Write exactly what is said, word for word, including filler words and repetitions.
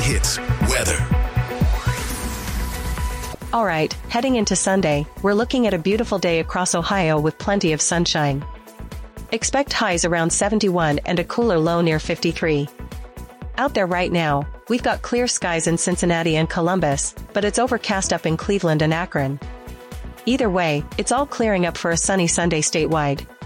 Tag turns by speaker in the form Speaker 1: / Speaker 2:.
Speaker 1: Hits weather.
Speaker 2: All right, heading into Sunday, we're looking at a beautiful day across Ohio with plenty of sunshine. Expect highs around seventy-one and a cooler low near fifty-three. Out there right now, we've got clear skies in Cincinnati and Columbus, but it's overcast up in Cleveland and Akron. Either way, it's all clearing up for a sunny Sunday statewide.